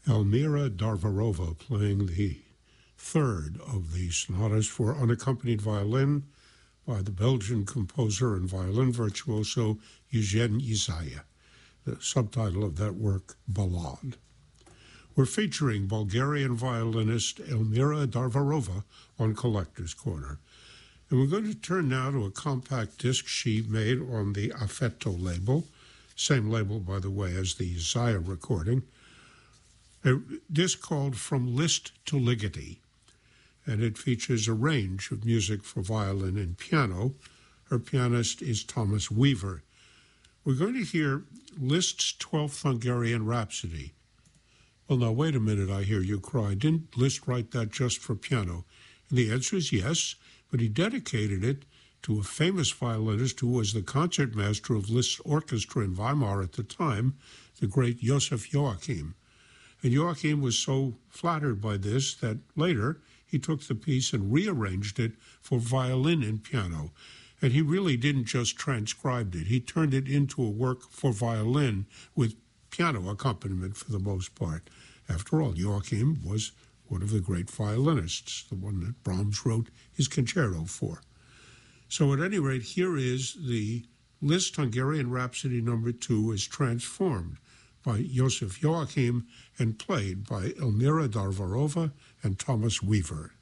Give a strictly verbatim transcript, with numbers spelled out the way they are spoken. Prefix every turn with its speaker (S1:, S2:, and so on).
S1: Elmira Darvarova playing the third of the sonatas for unaccompanied violin by the Belgian composer and violin virtuoso Eugène Ysaye. The subtitle of that work, Ballade. We're featuring Bulgarian violinist Elmira Darvarova on Collector's Corner. And we're going to turn now to a compact disc she made on the Affetto label, same label, by the way, as the Ysaye recording, a disc called From Liszt to Ligeti, and it features a range of music for violin and piano. Her pianist is Thomas Weaver. We're going to hear Liszt's twelfth Hungarian Rhapsody. Well, now, wait a minute, I hear you cry. Didn't Liszt write that just for piano? And the answer is yes, but he dedicated it to a famous violinist who was the concertmaster of Liszt's orchestra in Weimar at the time, the great Joseph Joachim. And Joachim was so flattered by this that later he took the piece and rearranged it for violin and piano. And he really didn't just transcribe it. He turned it into a work for violin with piano accompaniment for the most part. After all, Joachim was one of the great violinists, the one that Brahms wrote his concerto for. So at any rate, here is the Liszt Hungarian Rhapsody number two is transformed by Joseph Joachim and played by Elmira Darvarova and Thomas Weaver.